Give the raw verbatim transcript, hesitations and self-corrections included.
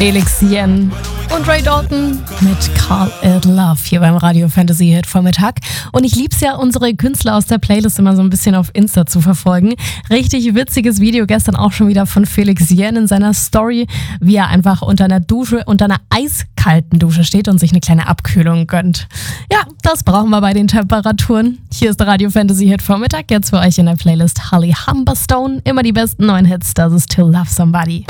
Felix Yen und Ray Dalton mit Call It Love hier beim Radio Fantasy Hit Vormittag. Und ich lieb's ja, unsere Künstler aus der Playlist immer so ein bisschen auf Insta zu verfolgen. Richtig witziges Video gestern auch schon wieder von Felix Yen in seiner Story, wie er einfach unter einer Dusche, unter einer eiskalten Dusche steht und sich eine kleine Abkühlung gönnt. Ja, das brauchen wir bei den Temperaturen. Hier ist der Radio Fantasy Hit Vormittag, jetzt für euch in der Playlist Holly Humberstone. Immer die besten neuen Hits, das ist To Love Somebody.